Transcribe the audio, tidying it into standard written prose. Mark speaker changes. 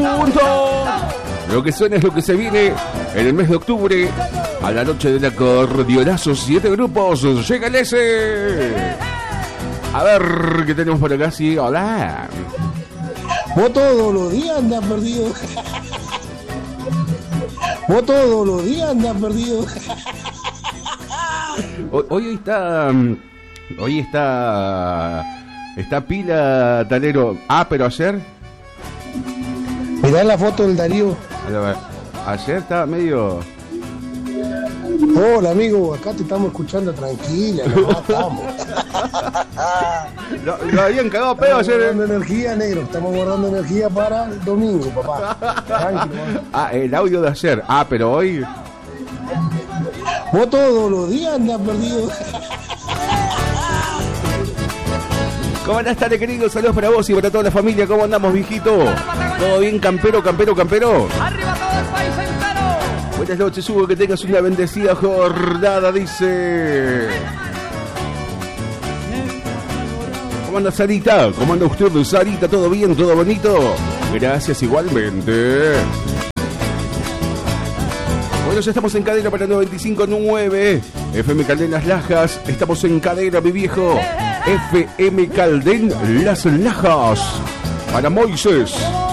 Speaker 1: juntos. Lo que suena es lo que se viene en el mes de octubre. A la noche del acordeonazo, 7 grupos. Llega el S. A ver qué tenemos por acá. Sí, hola.
Speaker 2: Vos todos los días andas perdido. Vos todos los días andas perdido.
Speaker 1: Hoy está pila, Talero. Ah, pero ayer.
Speaker 2: Mirá la foto del Darío.
Speaker 1: Ayer estaba medio.
Speaker 2: Hola amigo, acá te estamos escuchando tranquila, nomás estamos.
Speaker 1: Lo habían cagado pedo ayer.
Speaker 2: Estamos guardando energía, negro. Estamos guardando energía para el domingo, papá. Tranquilo, man.
Speaker 1: Ah, el audio de ayer. Ah, pero hoy.
Speaker 2: Vos todos los días andas perdido.
Speaker 1: ¿Cómo andás, Tale, querido? Saludos para vos y para toda la familia. ¿Cómo andamos, viejito? ¿Todo bien, campero?
Speaker 3: ¡Arriba todo el país entero!
Speaker 1: Buenas noches, Hugo. Que tengas una bendecida jornada, dice. ¿Cómo anda, Sarita? ¿Cómo anda usted, Sarita? ¿Todo bien? ¿Todo bonito? Gracias, igualmente. Bueno, ya estamos en cadena para 95.9 FM Caldén Las Lajas. Estamos en cadena, mi viejo. FM Caldén Las Lajas. Para Moisés.